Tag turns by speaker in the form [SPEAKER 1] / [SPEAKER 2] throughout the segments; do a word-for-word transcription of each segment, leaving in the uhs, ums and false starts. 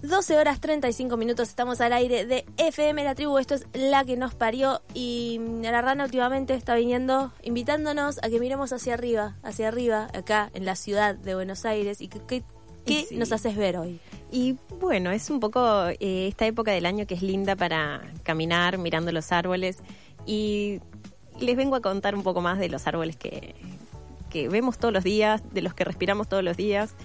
[SPEAKER 1] doce horas treinta y cinco minutos, estamos al aire de F M La Tribu, esto es La Que Nos Parió, y la rana últimamente está viniendo, invitándonos a que miremos hacia arriba, hacia arriba, acá en la ciudad de Buenos Aires. ¿Y qué, qué sí. nos haces ver hoy?
[SPEAKER 2] Y bueno, es un poco eh, esta época del año que es linda para caminar mirando los árboles, y les vengo a contar un poco más de los árboles que, que vemos todos los días, de los que respiramos todos los días.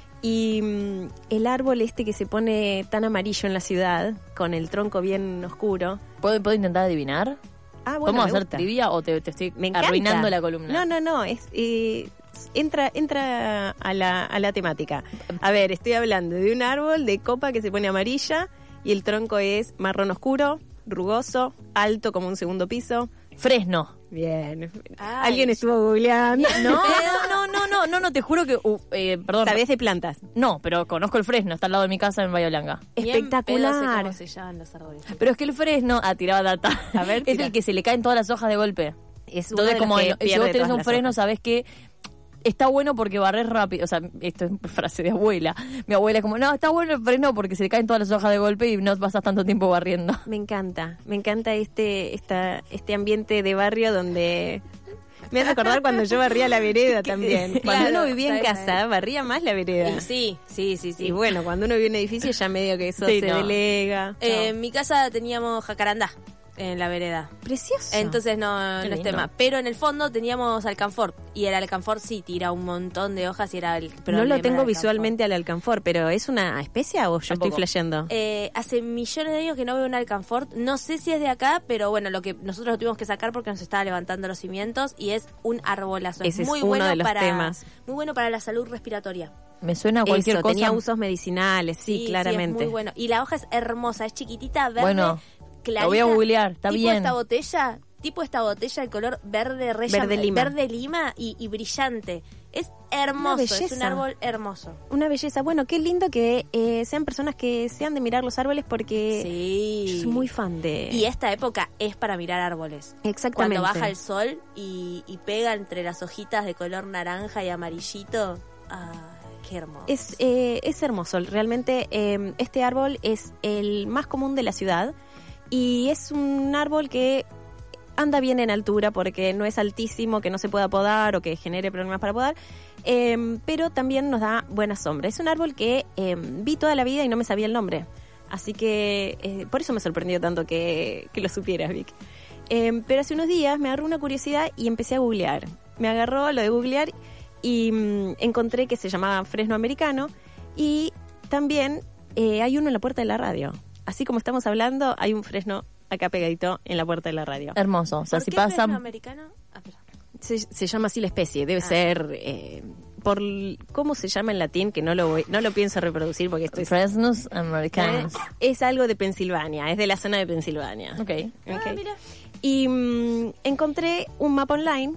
[SPEAKER 2] Y um, el árbol este que se pone tan amarillo en la ciudad, con el tronco bien oscuro.
[SPEAKER 3] ¿Puedo, ¿puedo intentar adivinar?
[SPEAKER 2] Ah, bueno,
[SPEAKER 3] ¿Podemos hacer
[SPEAKER 2] gusta.
[SPEAKER 3] trivia o te, te estoy
[SPEAKER 2] me
[SPEAKER 3] arruinando la columna?
[SPEAKER 2] No, no, no, es... Eh, Entra entra a la, a la temática. A ver, estoy hablando de un árbol de copa que se pone amarilla y el tronco es marrón oscuro, rugoso, alto como un segundo piso.
[SPEAKER 3] Fresno.
[SPEAKER 2] Bien.
[SPEAKER 1] Ay,
[SPEAKER 2] Alguien estuvo googleando.
[SPEAKER 3] No, no, no, no, no, no, te juro que... Uh, eh, perdón.
[SPEAKER 2] ¿Sabías de plantas?
[SPEAKER 3] No, pero conozco el fresno, está al lado de mi casa en Bahía Blanca.
[SPEAKER 2] Espectacular.
[SPEAKER 1] ¿Cómo se llaman los árboles?
[SPEAKER 3] Pero es que el fresno, ah, tiraba data,
[SPEAKER 2] A ver,
[SPEAKER 3] es
[SPEAKER 2] tira.
[SPEAKER 3] el que se le caen todas las hojas de golpe.
[SPEAKER 2] Es uno
[SPEAKER 3] Entonces,
[SPEAKER 2] de los
[SPEAKER 3] como
[SPEAKER 2] que
[SPEAKER 3] el- si
[SPEAKER 2] pierde
[SPEAKER 3] vos tenés
[SPEAKER 2] todas
[SPEAKER 3] un
[SPEAKER 2] las
[SPEAKER 3] fresno,
[SPEAKER 2] hojas.
[SPEAKER 3] sabés que está bueno porque barres rápido. O sea, esto es frase de abuela. Mi abuela es como, no, está bueno el freno porque se le caen todas las hojas de golpe y no pasas tanto tiempo barriendo.
[SPEAKER 2] Me encanta, me encanta este esta, este ambiente de barrio donde... Me hace acordar cuando yo barría la vereda también. Cuando
[SPEAKER 1] Claro,
[SPEAKER 2] uno vivía en
[SPEAKER 1] está bien,
[SPEAKER 2] casa,
[SPEAKER 1] está bien.
[SPEAKER 2] barría más la vereda.
[SPEAKER 1] Y sí, sí, sí, sí.
[SPEAKER 2] Y bueno, cuando uno vive en un edificio ya medio que eso
[SPEAKER 3] Sí,
[SPEAKER 2] se
[SPEAKER 3] no.
[SPEAKER 2] delega.
[SPEAKER 1] Eh, en mi casa teníamos jacarandá en la vereda.
[SPEAKER 2] Precioso.
[SPEAKER 1] Entonces no,
[SPEAKER 3] Qué
[SPEAKER 1] no es
[SPEAKER 3] lindo.
[SPEAKER 1] tema. Pero en el fondo teníamos alcanfor. Y el alcanfor sí tira un montón de hojas y era el
[SPEAKER 2] no
[SPEAKER 1] problema
[SPEAKER 2] lo
[SPEAKER 1] del
[SPEAKER 2] tengo
[SPEAKER 1] alcanfor.
[SPEAKER 2] visualmente al alcanfor, pero ¿es una especie o yo
[SPEAKER 3] Tampoco.
[SPEAKER 2] estoy flasheando?
[SPEAKER 1] Eh, hace millones de años que no veo un alcanfor. No sé si es de acá, pero bueno, lo que nosotros lo tuvimos que sacar porque nos estaba levantando los cimientos y es un arbolazo.
[SPEAKER 2] Ese es
[SPEAKER 1] muy
[SPEAKER 2] uno
[SPEAKER 1] bueno
[SPEAKER 2] de los
[SPEAKER 1] para
[SPEAKER 2] temas.
[SPEAKER 1] muy bueno para la salud respiratoria.
[SPEAKER 3] Me suena a cualquier
[SPEAKER 2] Eso,
[SPEAKER 3] cosa.
[SPEAKER 2] tenía usos medicinales, sí, claramente.
[SPEAKER 1] es muy bueno. Y la hoja es hermosa, es chiquitita, verde,
[SPEAKER 3] Bueno,
[SPEAKER 1] clarita.
[SPEAKER 3] la voy a googlear, está
[SPEAKER 1] tipo
[SPEAKER 3] bien.
[SPEAKER 1] esta botella, tipo esta botella de color verde rey,
[SPEAKER 2] Verde lima.
[SPEAKER 1] verde lima y, y brillante. Es hermoso, es un
[SPEAKER 2] belleza.
[SPEAKER 1] árbol hermoso.
[SPEAKER 2] Una belleza. Bueno, qué lindo que eh, sean personas que sean de mirar los árboles porque
[SPEAKER 1] Sí.
[SPEAKER 2] yo soy muy fan de...
[SPEAKER 1] Y esta época es para mirar árboles.
[SPEAKER 2] Exactamente.
[SPEAKER 1] Cuando baja el sol y, y pega entre las hojitas de color naranja y amarillito. ¡Ay, qué hermoso!
[SPEAKER 2] Es, eh, es hermoso. Realmente eh, este árbol es el más común de la ciudad y es un árbol que anda bien en altura porque no es altísimo, que no se pueda podar o que genere problemas para podar, eh, pero también nos da buena sombra. Es un árbol que eh, vi toda la vida y no me sabía el nombre. Así que eh, por eso me sorprendió tanto que, que lo supieras, Vic. Eh, pero hace unos días me agarró una curiosidad y empecé a googlear. Me agarró lo de googlear y mm, encontré que se llamaba fresno americano y también eh, hay uno en la puerta de la radio. Así como estamos hablando, hay un fresno acá pegadito en la puerta de la radio.
[SPEAKER 3] Hermoso. O sea,
[SPEAKER 1] ¿Por
[SPEAKER 3] si
[SPEAKER 1] qué
[SPEAKER 3] pasa...
[SPEAKER 1] fresno americano? Ah, perdón.
[SPEAKER 2] Se, se llama así la especie, debe
[SPEAKER 1] Ah.
[SPEAKER 2] ser eh, por l- cómo se llama en latín, que no lo voy- no lo pienso reproducir porque esto es,
[SPEAKER 3] Fresnos americanos.
[SPEAKER 2] es algo de Pensilvania, es de la zona de Pensilvania.
[SPEAKER 3] Ok.
[SPEAKER 2] Ok.
[SPEAKER 1] Ah, mira.
[SPEAKER 2] Y mm, encontré un mapa online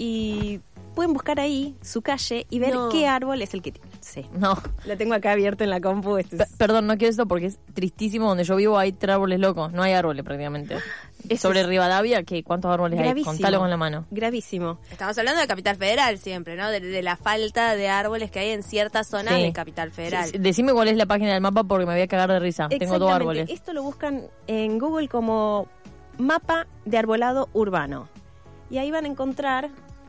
[SPEAKER 2] y pueden buscar ahí su calle y ver
[SPEAKER 1] No.
[SPEAKER 2] qué árbol es el que tiene. Sí.
[SPEAKER 3] No.
[SPEAKER 2] Lo tengo acá abierto en la compu. Esto
[SPEAKER 3] P-
[SPEAKER 2] es-
[SPEAKER 3] perdón, no quiero esto porque es tristísimo. Donde yo vivo hay tres árboles locos. No hay árboles prácticamente.
[SPEAKER 2] Eso
[SPEAKER 3] Sobre
[SPEAKER 2] es
[SPEAKER 3] Rivadavia, ¿qué, ¿cuántos árboles hay?
[SPEAKER 2] gravísimo.
[SPEAKER 3] Contalo con la mano.
[SPEAKER 2] Gravísimo.
[SPEAKER 1] Estamos hablando de Capital Federal siempre, ¿no? De, de la falta de árboles que hay en ciertas zonas
[SPEAKER 3] Sí.
[SPEAKER 1] de Capital Federal.
[SPEAKER 3] Sí, decime cuál es la página del mapa porque me voy a cagar de risa. Tengo dos
[SPEAKER 2] Exactamente.
[SPEAKER 3] árboles.
[SPEAKER 2] Esto lo buscan en Google como mapa de arbolado urbano. Y ahí van a encontrar...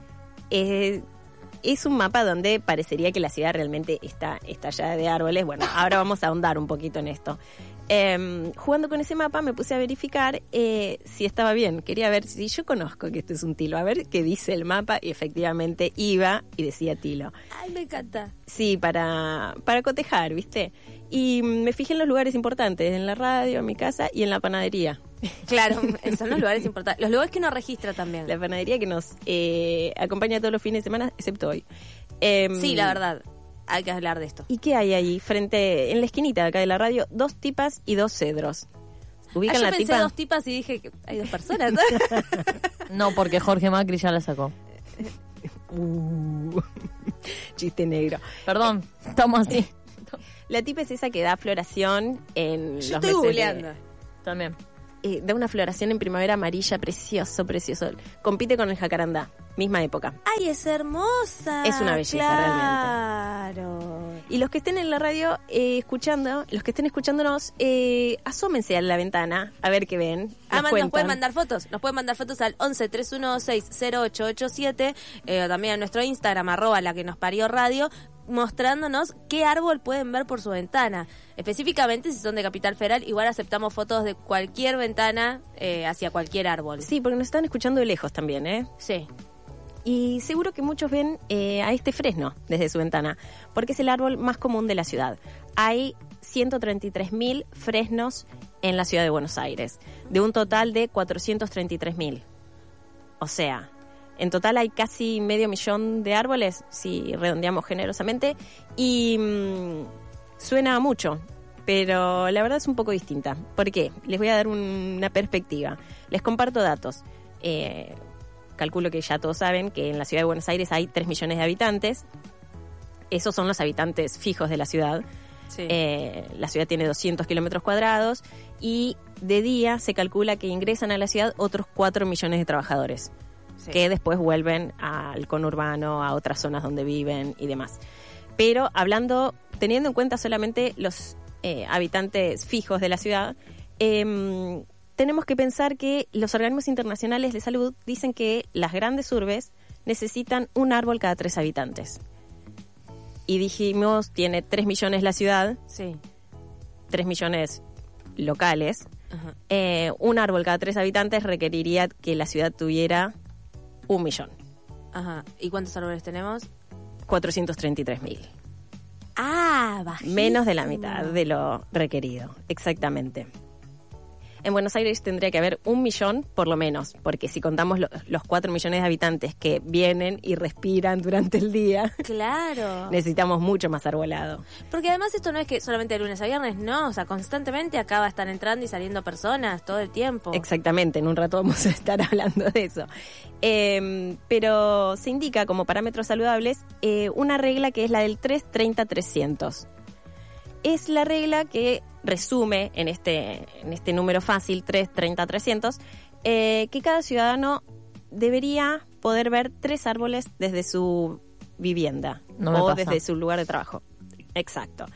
[SPEAKER 2] eh, es un mapa donde parecería que la ciudad realmente está estallada de árboles. Bueno, ahora vamos a ahondar un poquito en esto. Eh, jugando con ese mapa me puse a verificar eh, si estaba bien. Quería ver si yo conozco que esto es un tilo. A ver qué dice el mapa. Y efectivamente iba y decía tilo.
[SPEAKER 1] Ay, me encanta.
[SPEAKER 2] Sí, para, para cotejar, ¿viste? Y me fijé en los lugares importantes, en la radio, en mi casa y en la panadería.
[SPEAKER 1] Claro, son los lugares importantes. Los lugares que uno registra también.
[SPEAKER 2] La panadería que nos eh, acompaña todos los fines de semana, excepto hoy. Em,
[SPEAKER 1] Sí, la verdad. Hay que hablar de esto.
[SPEAKER 2] ¿Y qué hay ahí? Frente, en la esquinita de acá de la radio, dos tipas y dos cedros. ¿Ubican
[SPEAKER 1] Ah, yo
[SPEAKER 2] la
[SPEAKER 1] pensé
[SPEAKER 2] tipa?
[SPEAKER 1] dos tipas y dije que hay dos personas.
[SPEAKER 3] No, porque Jorge Macri ya la sacó.
[SPEAKER 2] Uh, chiste negro.
[SPEAKER 3] Perdón, estamos así.
[SPEAKER 2] La tipa es esa que da floración en
[SPEAKER 1] Yo
[SPEAKER 2] los
[SPEAKER 1] estoy
[SPEAKER 2] meses de-
[SPEAKER 1] googleando.
[SPEAKER 3] También.
[SPEAKER 2] eh, da una floración en primavera amarilla, precioso, precioso. Compite con el jacarandá, misma época.
[SPEAKER 1] Ay, es hermosa.
[SPEAKER 2] Es una belleza,
[SPEAKER 1] claro.
[SPEAKER 2] Y los que estén en la radio eh, escuchando, los que estén escuchándonos, eh, asómense a la ventana a ver qué ven.
[SPEAKER 1] Ah,
[SPEAKER 2] nos,
[SPEAKER 1] nos pueden mandar fotos. Nos pueden mandar fotos al once, treinta y uno, seis cero ocho ocho siete, eh, o también a nuestro Instagram, arroba la que nos parió radio, mostrándonos qué árbol pueden ver por su ventana. Específicamente, si son de Capital Federal, igual aceptamos fotos de cualquier ventana eh, hacia cualquier árbol.
[SPEAKER 2] Sí, porque nos están escuchando de lejos también, ¿eh?
[SPEAKER 1] Sí.
[SPEAKER 2] Y seguro que muchos ven eh, a este fresno desde su ventana, porque es el árbol más común de la ciudad. Hay ciento treinta y tres mil fresnos en la ciudad de Buenos Aires, de un total de cuatrocientos treinta y tres mil. O sea, en total hay casi medio millón de árboles, si redondeamos generosamente, y mmm, suena mucho, pero la verdad es un poco distinta. ¿Por qué? Les voy a dar un, una perspectiva. Les comparto datos. Eh... Calculo que ya todos saben que en la ciudad de Buenos Aires hay tres millones de habitantes. Esos son los habitantes fijos de la ciudad.
[SPEAKER 1] Sí.
[SPEAKER 2] Eh, la ciudad tiene doscientos kilómetros cuadrados y de día se calcula que ingresan a la ciudad otros cuatro millones de trabajadores, sí, que después vuelven al conurbano, a otras zonas donde viven y demás. Pero hablando, teniendo en cuenta solamente los eh, habitantes fijos de la ciudad, eh, tenemos que pensar que los organismos internacionales de salud dicen que las grandes urbes necesitan un árbol cada tres habitantes. Y dijimos, tiene tres millones la ciudad,
[SPEAKER 1] sí,
[SPEAKER 2] tres millones locales.
[SPEAKER 1] Ajá.
[SPEAKER 2] Eh, un árbol cada tres habitantes requeriría que la ciudad tuviera un millón.
[SPEAKER 1] Ajá. ¿Y cuántos árboles tenemos?
[SPEAKER 2] cuatrocientos treinta y tres mil.
[SPEAKER 1] Ah, bajísimo.
[SPEAKER 2] Menos de la mitad de lo requerido, exactamente. En Buenos Aires tendría que haber un millón por lo menos, porque si contamos lo, los cuatro millones de habitantes que vienen y respiran durante el día,
[SPEAKER 1] claro,
[SPEAKER 2] necesitamos mucho más arbolado.
[SPEAKER 1] Porque además esto no es que solamente de lunes a viernes, no, o sea, constantemente acá va a estar entrando y saliendo personas todo el tiempo.
[SPEAKER 2] Exactamente, en un rato vamos a estar hablando de eso. Eh, pero se indica como parámetros saludables eh, una regla que es la del tres treinta trescientos. Es la regla que resume en este, en este número fácil, tres treinta trescientos, eh, que cada ciudadano debería poder ver tres árboles desde su vivienda
[SPEAKER 3] no me
[SPEAKER 2] o
[SPEAKER 3] pasa.
[SPEAKER 2] desde su lugar de trabajo. Exacto.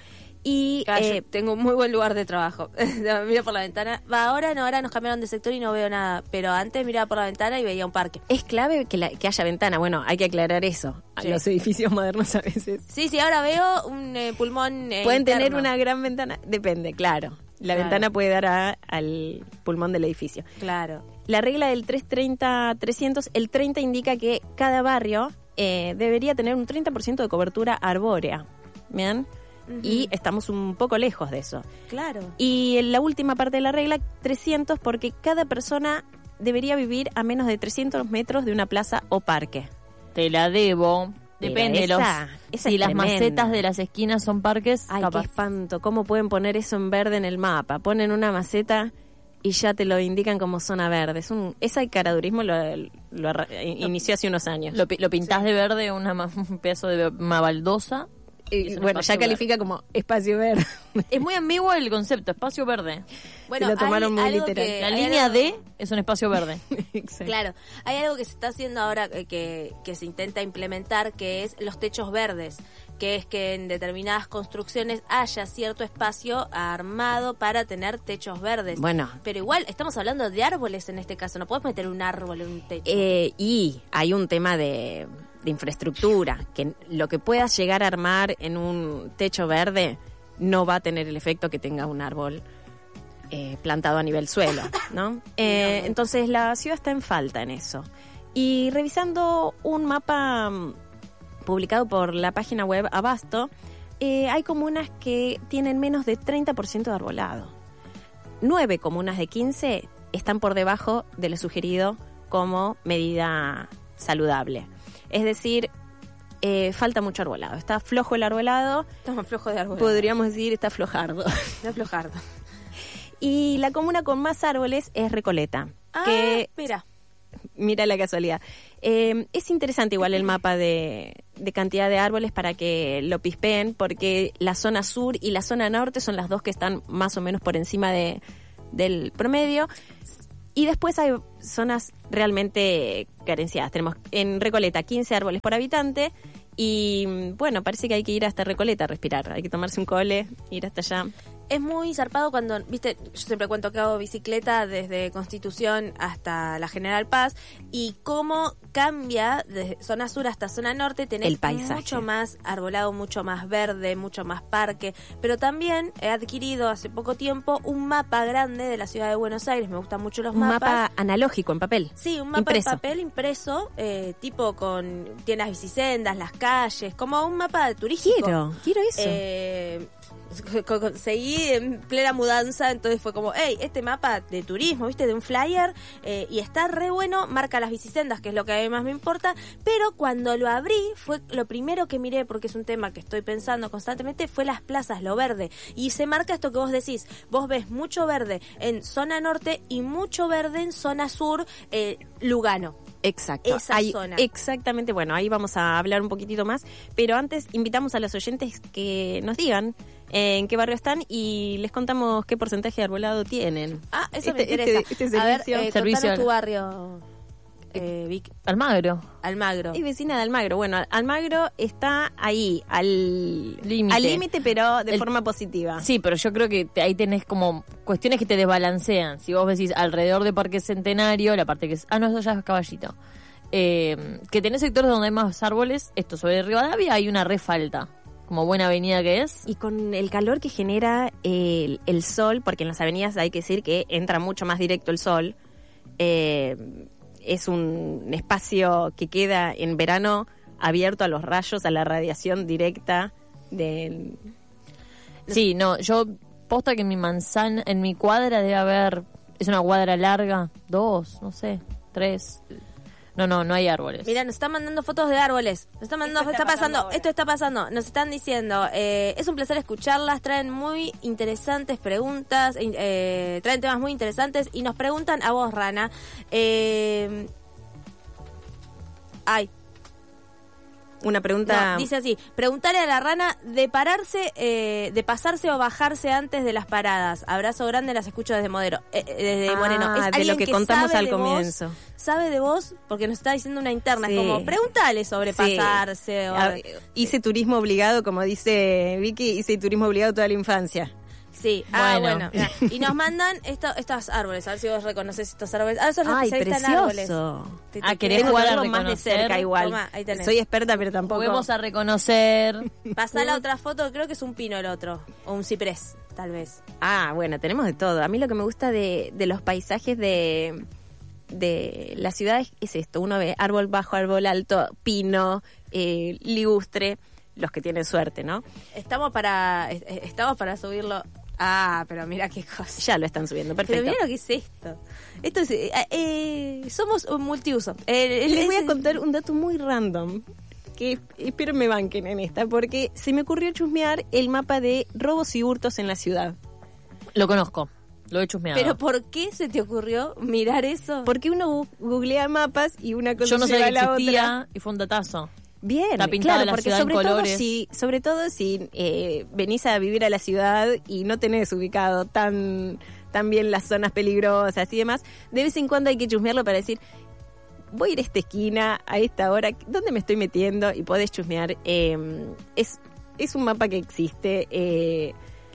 [SPEAKER 2] Y
[SPEAKER 1] Claro,
[SPEAKER 2] eh,
[SPEAKER 1] yo tengo un muy buen lugar de trabajo. Miro por la ventana. Va, ahora no, ahora nos cambiaron de sector y no veo nada. Pero antes miraba por la ventana y veía un parque.
[SPEAKER 2] es clave que, la, que haya ventana. Bueno, hay que aclarar eso.
[SPEAKER 1] Sí.
[SPEAKER 2] Los edificios modernos a veces
[SPEAKER 1] Sí, sí, ahora veo un eh, pulmón eh,
[SPEAKER 2] pueden
[SPEAKER 1] interno.
[SPEAKER 2] tener una gran ventana. Depende, claro. La
[SPEAKER 1] Claro.
[SPEAKER 2] ventana puede dar a- al pulmón del edificio.
[SPEAKER 1] Claro.
[SPEAKER 2] La regla del tres treinta trescientos, el treinta indica que cada barrio eh, debería tener un treinta por ciento de cobertura arbórea. ¿Bien?
[SPEAKER 1] Ujú.
[SPEAKER 2] Y estamos un poco lejos de eso.
[SPEAKER 1] Claro.
[SPEAKER 2] Y en la última parte de la regla, trescientos, porque cada persona debería vivir a menos de trescientos metros de una plaza o parque.
[SPEAKER 3] Te la debo.
[SPEAKER 2] Mira,
[SPEAKER 3] Depende.
[SPEAKER 2] esa-
[SPEAKER 3] los,
[SPEAKER 2] esa
[SPEAKER 3] si
[SPEAKER 2] es
[SPEAKER 3] las
[SPEAKER 2] tremenda.
[SPEAKER 3] macetas de las esquinas son parques,
[SPEAKER 2] Ay,
[SPEAKER 3] capaz.
[SPEAKER 2] qué espanto. ¿Cómo pueden poner eso en verde en el mapa? Ponen una maceta y ya te lo indican como zona verde. Es un, ese caradurismo lo, lo arra- inició hace unos años.
[SPEAKER 3] Lo, pi- lo pintás de verde, una, ma- un pedazo de una baldosa.
[SPEAKER 2] Y,
[SPEAKER 3] es un
[SPEAKER 2] bueno, ya
[SPEAKER 3] espacio
[SPEAKER 2] califica como espacio verde.
[SPEAKER 3] Es muy ambiguo el concepto, espacio verde.
[SPEAKER 1] Bueno,
[SPEAKER 2] lo tomaron
[SPEAKER 1] hay
[SPEAKER 2] muy
[SPEAKER 1] algo
[SPEAKER 2] literal.
[SPEAKER 1] que-
[SPEAKER 3] La
[SPEAKER 1] hay
[SPEAKER 3] línea
[SPEAKER 1] algo-
[SPEAKER 3] D es un espacio verde.
[SPEAKER 2] Exacto.
[SPEAKER 1] Claro, hay algo que se está haciendo ahora eh, que, que se intenta implementar, que es los techos verdes, que es que en determinadas construcciones haya cierto espacio armado para tener techos verdes.
[SPEAKER 2] Bueno.
[SPEAKER 1] Pero igual, estamos hablando de árboles en este caso, no puedes meter un árbol en un techo.
[SPEAKER 2] Eh, y hay un tema de, de infraestructura, que lo que puedas llegar a armar en un techo verde no va a tener el efecto que tenga un árbol eh, plantado a nivel suelo, ¿no? Eh, entonces la ciudad está en falta en eso. Y revisando un mapa mm, publicado por la página web Abasto, eh, hay comunas que tienen menos de treinta por ciento de arbolado. Nueve comunas de quince están por debajo de lo sugerido como medida saludable. Es decir, eh, falta mucho arbolado. Está flojo el arbolado,
[SPEAKER 1] Estamos flojos de árboles.
[SPEAKER 2] podríamos decir está flojardo.
[SPEAKER 1] De aflojar.
[SPEAKER 2] Y la comuna con más árboles es Recoleta,
[SPEAKER 1] Ah,
[SPEAKER 2] que
[SPEAKER 1] mira.
[SPEAKER 2] mira la casualidad. Eh, es interesante igual el mapa de, de cantidad de árboles para que lo pispeen, porque la zona sur y la zona norte son las dos que están más o menos por encima de, del promedio. Y después hay zonas realmente carenciadas. Tenemos en Recoleta quince árboles por habitante Y bueno, parece que hay que ir hasta Recoleta a respirar. Hay que tomarse un cole, ir hasta allá.
[SPEAKER 1] Es muy zarpado cuando, viste, yo siempre cuento que hago bicicleta desde Constitución hasta la General Paz y cómo cambia desde zona sur hasta zona norte, tenés
[SPEAKER 2] el paisaje.
[SPEAKER 1] Mucho más arbolado, mucho más verde, mucho más parque, pero también he adquirido hace poco tiempo un mapa grande de la ciudad de Buenos Aires, me gustan mucho los
[SPEAKER 2] un
[SPEAKER 1] mapas.
[SPEAKER 2] Un mapa analógico en papel.
[SPEAKER 1] Sí, un mapa
[SPEAKER 2] impreso.
[SPEAKER 1] en papel impreso, eh, tipo con, tiene las bicisendas, las calles, como un mapa turístico.
[SPEAKER 2] Quiero, quiero eso.
[SPEAKER 1] Eh, conseguí en plena mudanza, entonces fue como, hey, este mapa de turismo, viste, de un flyer, eh, y está re bueno, marca las bicisendas, que es lo que a mí más me importa, pero cuando lo abrí, fue lo primero que miré, porque es un tema que estoy pensando constantemente, fue las plazas, lo verde, y se marca esto que vos decís, vos ves mucho verde en zona norte y mucho verde en zona sur, eh, Lugano.
[SPEAKER 2] Exacto.
[SPEAKER 1] Esa
[SPEAKER 2] ahí,
[SPEAKER 1] zona.
[SPEAKER 2] Exactamente, bueno, ahí vamos a hablar un poquitito más, pero antes invitamos a los oyentes que nos digan eh, en qué barrio están y les contamos qué porcentaje de arbolado tienen.
[SPEAKER 1] Ah, eso
[SPEAKER 2] este,
[SPEAKER 1] me interesa.
[SPEAKER 2] Este, este
[SPEAKER 1] a ver,
[SPEAKER 2] servicio,
[SPEAKER 1] eh,
[SPEAKER 3] servicio
[SPEAKER 1] contanos tu barrio, eh, Vic.
[SPEAKER 3] Almagro.
[SPEAKER 1] Almagro.
[SPEAKER 2] Y vecina de Almagro. Bueno, Almagro está ahí, al
[SPEAKER 3] límite,
[SPEAKER 2] al límite pero de
[SPEAKER 3] El,
[SPEAKER 2] forma positiva.
[SPEAKER 3] Sí, pero yo creo que te, ahí tenés como cuestiones que te desbalancean. Si vos decís alrededor de Parque Centenario, la parte que es... Ah, no, eso ya es Caballito. Eh, que tenés sectores donde hay más árboles, esto sobre Rivadavia hay una re falta, como buena avenida que es.
[SPEAKER 2] Y con el calor que genera el, el sol, porque en las avenidas hay que decir que entra mucho más directo el sol, eh, es un espacio que queda en verano abierto a los rayos, a la radiación directa del...
[SPEAKER 3] Sí, no, yo posta que en mi manzana, en mi cuadra debe haber, es una cuadra larga, dos, no sé, tres... No, no, no hay árboles.
[SPEAKER 1] Mira, nos están mandando fotos de árboles. Nos están mandando,
[SPEAKER 2] Esto
[SPEAKER 1] está,
[SPEAKER 2] está
[SPEAKER 1] pasando,
[SPEAKER 2] pasando
[SPEAKER 1] esto está pasando. Nos están diciendo, eh, es un placer escucharlas, traen muy interesantes preguntas, eh, traen temas muy interesantes y nos preguntan a vos, Rana. Eh, ay.
[SPEAKER 2] Una pregunta...
[SPEAKER 1] No, dice así, preguntarle a la Rana de pararse, eh, de pasarse o bajarse antes de las paradas. Abrazo grande, las escucho desde Modero, eh, desde
[SPEAKER 2] ah,
[SPEAKER 1] Moreno. Es
[SPEAKER 2] de lo que, que contamos al comienzo.
[SPEAKER 1] Vos, sabe de vos, porque nos está diciendo una interna,
[SPEAKER 2] sí.
[SPEAKER 1] es como, pregúntale sobre
[SPEAKER 2] sí.
[SPEAKER 1] pasarse. O,
[SPEAKER 2] a, hice sí. turismo obligado, como dice Vicky, hice turismo obligado toda la infancia.
[SPEAKER 1] Sí, ah, bueno. bueno. Y nos mandan esto, estos árboles, a ver si vos reconoces estos árboles. Ah, sos
[SPEAKER 2] Ay,
[SPEAKER 1] especialista en árboles. Te, te
[SPEAKER 3] ah, querés jugar a reconocer.
[SPEAKER 2] Más de cerca igual.
[SPEAKER 1] Toma, ahí tenés.
[SPEAKER 2] Soy experta, pero tampoco.
[SPEAKER 3] Podemos a reconocer.
[SPEAKER 1] Pasá la otra foto, creo que es un pino el otro, o un ciprés, tal vez.
[SPEAKER 2] Ah, bueno, tenemos de todo. A mí lo que me gusta de, de los paisajes de, de las ciudades es esto. Uno ve árbol bajo, árbol alto, pino, eh, ligustre, los que tienen suerte, ¿no?
[SPEAKER 1] Estamos para, estamos para subirlo. Ah, pero mira qué cosa.
[SPEAKER 2] Ya lo están subiendo, perfecto.
[SPEAKER 1] Pero mira lo que es esto. Esto es, eh, eh, somos un multiuso. Eh,
[SPEAKER 2] Les voy a contar un dato muy random, que espero me banquen en esta, porque se me ocurrió chusmear el mapa de robos y hurtos en la ciudad.
[SPEAKER 3] Lo conozco, lo he chusmeado.
[SPEAKER 1] ¿Pero por qué se te ocurrió mirar eso?
[SPEAKER 2] Porque uno googlea mapas y una cosa
[SPEAKER 3] Yo no
[SPEAKER 2] lleva
[SPEAKER 3] sé
[SPEAKER 2] a
[SPEAKER 3] que
[SPEAKER 2] la
[SPEAKER 3] existía
[SPEAKER 2] otra.
[SPEAKER 3] y fue un datazo.
[SPEAKER 2] Bien,
[SPEAKER 3] está pintada
[SPEAKER 2] claro,
[SPEAKER 3] la
[SPEAKER 2] porque
[SPEAKER 3] ciudad
[SPEAKER 2] sobre
[SPEAKER 3] en
[SPEAKER 2] todo
[SPEAKER 3] colores.
[SPEAKER 2] si, sobre todo si eh, venís a vivir a la ciudad y no tenés ubicado tan, tan bien las zonas peligrosas y demás, de vez en cuando hay que chusmearlo para decir, voy a ir a esta esquina a esta hora, ¿dónde me estoy metiendo? Y podés chusmear. Eh, es, es un mapa que existe. Eh,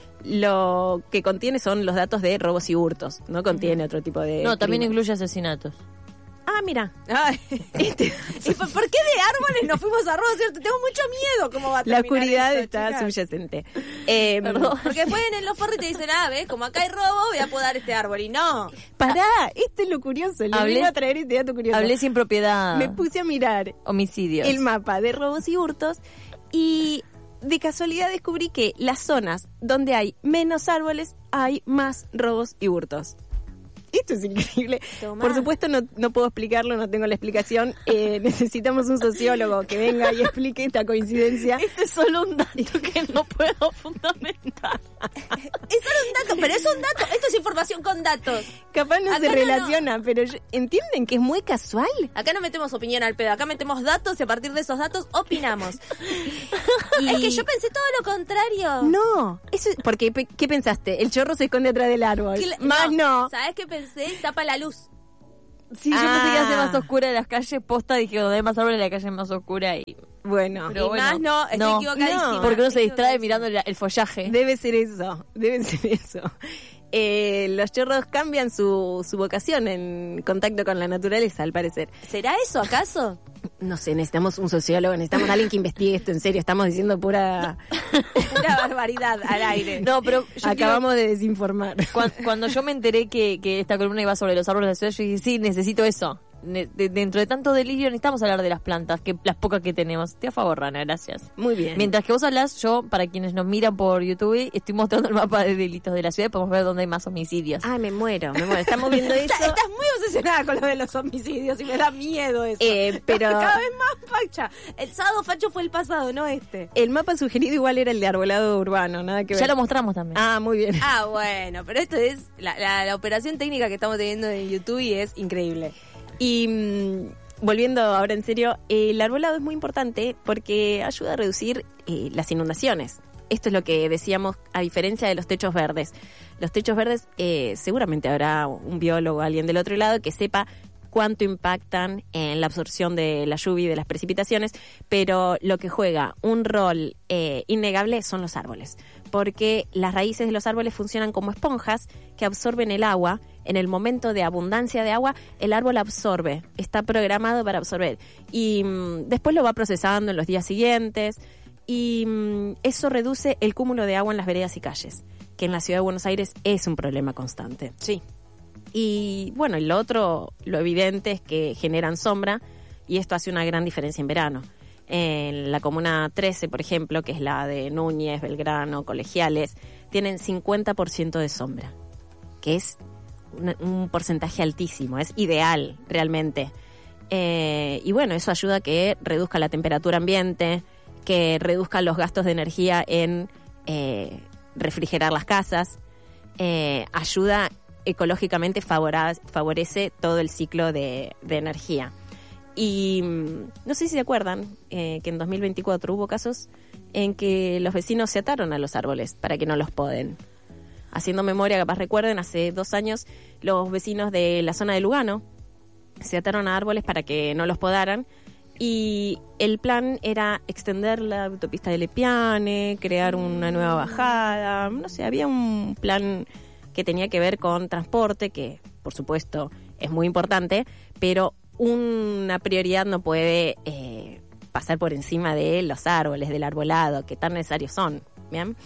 [SPEAKER 2] lo que contiene son los datos de robos y hurtos, no contiene otro tipo de...
[SPEAKER 3] No, también
[SPEAKER 2] crimen.
[SPEAKER 3] incluye asesinatos.
[SPEAKER 2] Ah, mira.
[SPEAKER 1] Ay. Este. ¿Y por, por qué de árboles nos fuimos a robo, cierto? Tengo mucho miedo cómo va a
[SPEAKER 2] La
[SPEAKER 1] terminar
[SPEAKER 2] oscuridad
[SPEAKER 1] esto,
[SPEAKER 2] está
[SPEAKER 1] chicas.
[SPEAKER 2] subyacente. Eh,
[SPEAKER 1] Porque después en los forros te dicen, ah, ¿ves? Como acá hay robo, voy a podar este árbol. Y no.
[SPEAKER 2] Pará, esto es lo curioso. Le
[SPEAKER 3] Hablé-
[SPEAKER 2] vengo a traer este dato curioso.
[SPEAKER 3] Hablé sin propiedad.
[SPEAKER 2] Me puse a mirar
[SPEAKER 3] Homicidios.
[SPEAKER 2] el mapa de robos y hurtos y de casualidad descubrí que las zonas donde hay menos árboles hay más robos y hurtos. Esto es increíble.
[SPEAKER 1] Tomá.
[SPEAKER 2] Por supuesto no, no puedo explicarlo, no tengo la explicación. Eh, necesitamos un sociólogo que venga y explique esta coincidencia.
[SPEAKER 3] Este es solo un dato que no puedo fundamentar.
[SPEAKER 1] Es solo un dato, pero es un dato. Esto es información con datos.
[SPEAKER 2] Capaz no
[SPEAKER 1] Acá
[SPEAKER 2] se
[SPEAKER 1] no,
[SPEAKER 2] relaciona, pero yo- ¿entienden que es muy casual?
[SPEAKER 1] Acá no metemos opinión al pedo, acá metemos datos y a partir de esos datos opinamos.
[SPEAKER 2] Y-
[SPEAKER 1] Es que yo pensé todo lo contrario.
[SPEAKER 2] No, eso es- porque pe- ¿qué pensaste? El chorro se esconde atrás del árbol.
[SPEAKER 1] Cla-
[SPEAKER 2] Más no.
[SPEAKER 1] ¿Sabes qué pensé? Tapa la luz.
[SPEAKER 3] Sí, yo
[SPEAKER 2] Ah.
[SPEAKER 3] pensé que iba a ser más oscura de las calles. Posta, dije, donde hay más árboles la calle es más oscura y
[SPEAKER 2] Bueno,
[SPEAKER 3] Pero
[SPEAKER 1] y
[SPEAKER 3] bueno,
[SPEAKER 1] más no, estoy
[SPEAKER 3] no,
[SPEAKER 1] equivocadísima.
[SPEAKER 2] no,
[SPEAKER 3] porque uno se
[SPEAKER 1] Estoy
[SPEAKER 3] distrae
[SPEAKER 1] equivocadísima.
[SPEAKER 3] mirando el, el follaje.
[SPEAKER 2] debe ser eso, debe ser eso. Eh, los chorros cambian su, su vocación en contacto con la naturaleza, al parecer.
[SPEAKER 1] ¿Será eso acaso?
[SPEAKER 2] No sé, necesitamos un sociólogo, necesitamos a alguien que investigue esto, en serio, estamos diciendo pura...
[SPEAKER 1] Pura barbaridad al aire.
[SPEAKER 3] No, pero yo
[SPEAKER 2] Acabamos de desinformar.
[SPEAKER 3] Cuando, cuando yo me enteré que, que esta columna iba sobre los árboles de la ciudad, yo dije, sí, necesito eso. Ne- de- dentro de tanto delirio necesitamos hablar de las plantas, que las pocas que tenemos. Estoy a favor, Rana, gracias.
[SPEAKER 2] Muy bien.
[SPEAKER 3] Mientras que vos hablas, yo, para quienes nos miran por YouTube, estoy mostrando el mapa de delitos de la ciudad y podemos ver dónde hay más homicidios.
[SPEAKER 2] Ay, me muero, me muero. Estamos viendo eso.
[SPEAKER 1] Está- estás muy obsesionada con lo de los homicidios y me da miedo eso.
[SPEAKER 2] Eh, pero-
[SPEAKER 1] Cada vez más facha. El sábado facho fue el pasado, no este.
[SPEAKER 2] El mapa sugerido igual era el de arbolado urbano, nada que ver.
[SPEAKER 3] Ya lo mostramos también.
[SPEAKER 2] Ah, muy bien.
[SPEAKER 1] Ah, bueno, pero esto es la, la, la operación técnica que estamos teniendo en YouTube y es increíble.
[SPEAKER 2] Y mm, volviendo ahora en serio, el arbolado es muy importante porque ayuda a reducir eh, las inundaciones. Esto es lo que decíamos, a diferencia de los techos verdes. Los techos verdes, eh, seguramente habrá un biólogo, alguien del otro lado, que sepa cuánto impactan en la absorción de la lluvia y de las precipitaciones, pero lo que juega un rol eh, innegable son los árboles, porque las raíces de los árboles funcionan como esponjas que absorben el agua. En el momento de abundancia de agua, el árbol absorbe, está programado para absorber, y mm, después lo va procesando en los días siguientes, y mm, eso reduce el cúmulo de agua en las veredas y calles, que en la ciudad de Buenos Aires es un problema constante.
[SPEAKER 1] Sí.
[SPEAKER 2] Y bueno, y lo otro, lo evidente es que generan sombra y esto hace una gran diferencia en verano. En la Comuna trece, por ejemplo, que es la de Núñez, Belgrano, Colegiales, tienen cincuenta por ciento de sombra, que es un, un porcentaje altísimo, es ideal realmente. Eh, y bueno, eso ayuda a que reduzca la temperatura ambiente, que reduzca los gastos de energía en eh, refrigerar las casas, eh, ayuda ecológicamente, favora- favorece todo el ciclo de, de energía. Y mm, no sé si se acuerdan eh, que en dos mil veinticuatro hubo casos en que los vecinos se ataron a los árboles para que no los poden. Haciendo memoria, capaz recuerden, hace dos años los vecinos de la zona de Lugano se ataron a árboles para que no los podaran, y el plan era extender la autopista de Lepiane, crear una nueva bajada, no sé, había un plan que tenía que ver con transporte, que por supuesto es muy importante, pero una prioridad no puede eh, pasar por encima de los árboles, del arbolado, que tan necesarios son, ¿bien?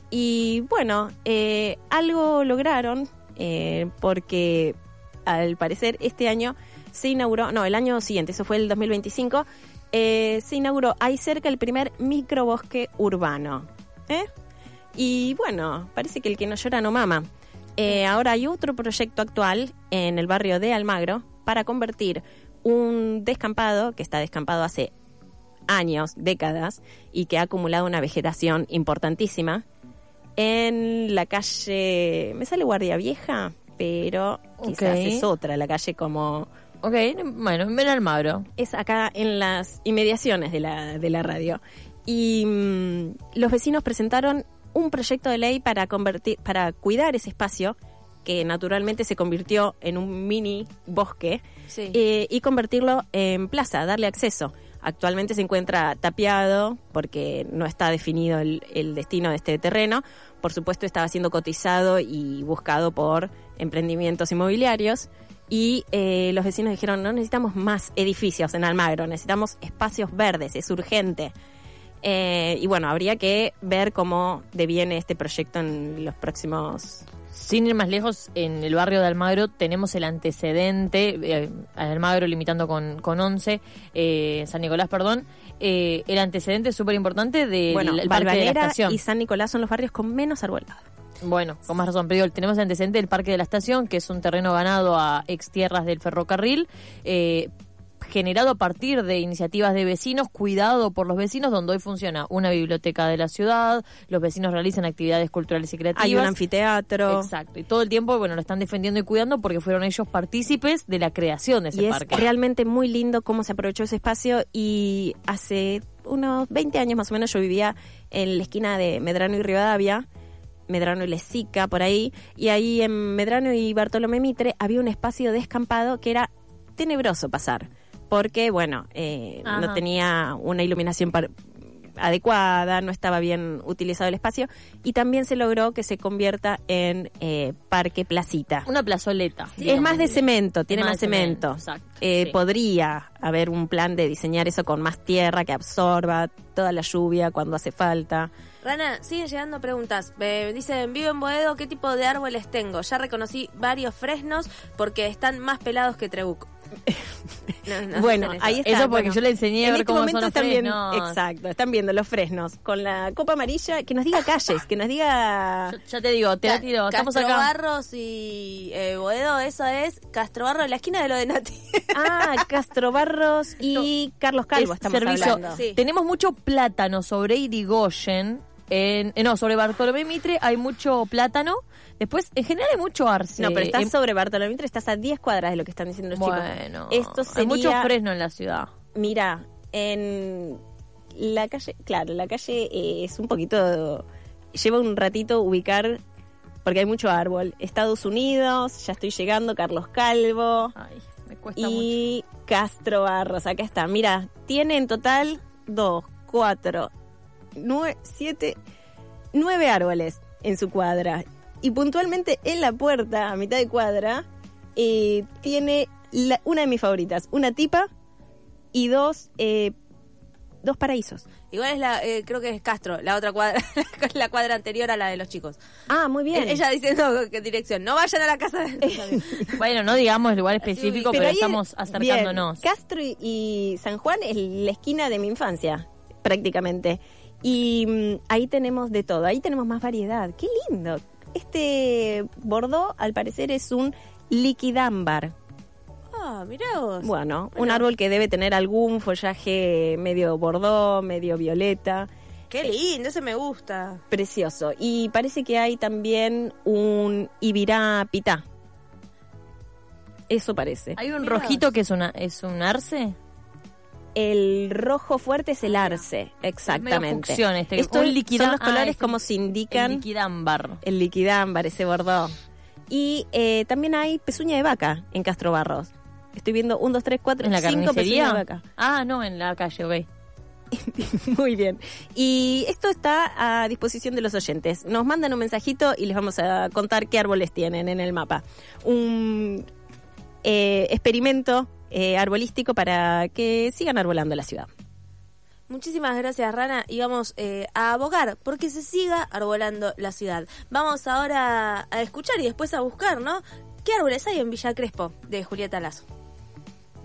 [SPEAKER 2] Y bueno, eh, algo lograron, eh, porque al parecer este año se inauguró, no, el año siguiente, eso fue el dos mil veinticinco, eh, se inauguró ahí cerca el primer microbosque urbano, ¿eh? Y bueno, parece que el que no llora no mama. Eh, ahora hay otro proyecto actual en el barrio de Almagro para convertir un descampado, que está descampado hace años, décadas, y que ha acumulado una vegetación importantísima, en la calle, me sale Guardia Vieja, pero quizás
[SPEAKER 3] Ok.
[SPEAKER 2] es otra, la calle como...
[SPEAKER 3] Ok, bueno, en Almagro.
[SPEAKER 2] Es acá en las inmediaciones de la, de la radio. Y mm, los vecinos presentaron un proyecto de ley para convertir, para cuidar ese espacio que naturalmente se convirtió en un mini bosque,
[SPEAKER 1] Sí.
[SPEAKER 2] eh, y convertirlo en plaza, darle acceso. Actualmente se encuentra tapiado porque no está definido el, el destino de este terreno. Por supuesto, estaba siendo cotizado y buscado por emprendimientos inmobiliarios. Y eh, los vecinos dijeron, no necesitamos más edificios en Almagro, necesitamos espacios verdes, es urgente. Eh, y bueno, habría que ver cómo deviene este proyecto en los próximos...
[SPEAKER 3] Sin ir más lejos, en el barrio de Almagro tenemos el antecedente, eh, Almagro limitando con, con once, eh, San Nicolás, perdón, eh, el antecedente súper importante del
[SPEAKER 2] Bueno,
[SPEAKER 3] el Parque de la
[SPEAKER 2] Valvanera
[SPEAKER 3] Estación.
[SPEAKER 2] y San Nicolás son los barrios con menos arbolado.
[SPEAKER 3] Bueno, con más razón, pero digo, tenemos el antecedente del Parque de la Estación, que es un terreno ganado a ex tierras del ferrocarril, eh, generado a partir de iniciativas de vecinos, cuidado por los vecinos, donde hoy funciona una biblioteca de la ciudad, los vecinos realizan actividades culturales y creativas.
[SPEAKER 2] Hay un anfiteatro.
[SPEAKER 3] Exacto, y todo el tiempo, bueno, lo están defendiendo y cuidando porque fueron ellos partícipes de la creación de ese
[SPEAKER 2] Y
[SPEAKER 3] parque.
[SPEAKER 2] es realmente muy lindo cómo se aprovechó ese espacio. Y hace unos veinte años más o menos yo vivía en la esquina de Medrano y Rivadavia, Medrano y Lezica, por ahí, y ahí en Medrano y Bartolomé Mitre había un espacio descampado que era tenebroso pasar, porque, bueno, eh,
[SPEAKER 3] Ajá.
[SPEAKER 2] no tenía una iluminación par- adecuada, no estaba bien utilizado el espacio, y también se logró que se convierta en eh, Parque Placita.
[SPEAKER 3] Una plazoleta.
[SPEAKER 2] Es más de cemento, tiene
[SPEAKER 3] Más
[SPEAKER 2] más,
[SPEAKER 3] de cemento,
[SPEAKER 2] cemento.
[SPEAKER 3] exacto,
[SPEAKER 2] Eh,
[SPEAKER 3] sí.
[SPEAKER 2] Podría haber un plan de diseñar eso con más tierra que absorba toda la lluvia cuando hace falta.
[SPEAKER 1] Rana, siguen llegando preguntas. Eh, dicen, vivo en Boedo, ¿qué tipo de árboles tengo? Ya reconocí varios fresnos porque están más pelados que Trebuco. No, no
[SPEAKER 2] Bueno,
[SPEAKER 1] dicen
[SPEAKER 2] ahí está.
[SPEAKER 3] Eso porque
[SPEAKER 2] bueno,
[SPEAKER 3] yo le enseñé a
[SPEAKER 2] en
[SPEAKER 3] ver
[SPEAKER 2] este
[SPEAKER 3] cómo
[SPEAKER 2] momento
[SPEAKER 3] son los
[SPEAKER 2] están viendo,
[SPEAKER 3] fresnos.
[SPEAKER 2] exacto, están viendo los fresnos con la copa amarilla, que nos diga calles, que nos diga
[SPEAKER 3] Yo- ya te digo, te la
[SPEAKER 1] Ca-
[SPEAKER 3] tiro. Estamos
[SPEAKER 1] Castro
[SPEAKER 3] acá.
[SPEAKER 1] Barros y eh, Boedo, eso es Castro Barros, la esquina de lo de Nati.
[SPEAKER 2] ah, Castro Barros y Carlos Calvo,
[SPEAKER 3] Es
[SPEAKER 2] estamos
[SPEAKER 3] servicio.
[SPEAKER 2] hablando.
[SPEAKER 1] Sí.
[SPEAKER 3] Tenemos mucho plátano sobre Irigoyen. En, eh, no, sobre Bartolomé Mitre hay mucho plátano. Después, en general, hay mucho arce.
[SPEAKER 2] No, pero estás
[SPEAKER 3] En-
[SPEAKER 2] sobre Bartolomé Mitre, estás a diez cuadras de lo que están diciendo los
[SPEAKER 3] Bueno,
[SPEAKER 2] chicos. Esto sería,
[SPEAKER 3] hay mucho fresno en la ciudad.
[SPEAKER 2] mira, en la calle, claro, la calle eh, es un poquito, lleva un ratito ubicar, porque hay mucho árbol. Estados Unidos, ya estoy llegando, Carlos Calvo
[SPEAKER 3] Ay, me cuesta mucho.
[SPEAKER 2] y Castro Barros, acá está. Mira, tiene en total dos, cuatro, nueve, siete, nueve árboles en su cuadra. Y puntualmente en la puerta, a mitad de cuadra, eh, tiene la- una de mis favoritas, una tipa y dos, eh, dos paraísos.
[SPEAKER 1] Igual es la, eh, creo que es Castro, la otra cuadra, la cuadra anterior a la de los chicos.
[SPEAKER 2] Ah, muy bien.
[SPEAKER 1] Eh, Ella diciendo qué dirección, no vayan a la casa de...
[SPEAKER 3] Bueno, no digamos el lugar específico, pero,
[SPEAKER 2] ahí
[SPEAKER 3] estamos
[SPEAKER 2] el-
[SPEAKER 3] acercándonos.
[SPEAKER 2] bien, Castro y, y San Juan es la esquina de mi infancia, prácticamente. Y mm, ahí tenemos de todo, ahí tenemos más variedad. ¡Qué lindo! Este Bordeaux, al parecer, es un liquidámbar.
[SPEAKER 1] Ah, mirá vos.
[SPEAKER 2] Bueno, un
[SPEAKER 1] Bueno.
[SPEAKER 2] árbol que debe tener algún follaje medio Bordeaux, medio violeta.
[SPEAKER 1] Qué lindo, ese me gusta.
[SPEAKER 2] Precioso. Y parece que hay también un Ibirá pitá. Eso parece.
[SPEAKER 3] Hay un
[SPEAKER 1] Mirá
[SPEAKER 3] rojito
[SPEAKER 1] vos.
[SPEAKER 3] que es una es un arce.
[SPEAKER 2] El rojo fuerte es el arce, exactamente.
[SPEAKER 3] fucsión este,
[SPEAKER 2] Estos
[SPEAKER 3] un liquida-
[SPEAKER 2] son los
[SPEAKER 3] ah,
[SPEAKER 2] colores
[SPEAKER 3] es
[SPEAKER 2] como
[SPEAKER 3] el-
[SPEAKER 2] se indican
[SPEAKER 3] El liquidámbar.
[SPEAKER 2] el liquidámbar, ese Bordeaux. Y eh, también hay pezuña de vaca en Castro Barros. Estoy viendo un, dos, tres, cuatro,
[SPEAKER 3] ¿En la
[SPEAKER 2] cinco pezuñas de
[SPEAKER 3] carnicería?
[SPEAKER 2] vaca.
[SPEAKER 3] Ah, no, en la calle, ok.
[SPEAKER 2] Muy bien. Y esto está a disposición de los oyentes. Nos mandan un mensajito y les vamos a contar qué árboles tienen en el mapa. Un eh, experimento eh, arbolístico para que sigan arbolando la ciudad.
[SPEAKER 1] Muchísimas gracias, Rana, y vamos eh, a abogar porque se siga arbolando la ciudad. Vamos ahora a escuchar y después a buscar, ¿no? ¿Qué árboles hay en Villa Crespo de Julieta Lazo?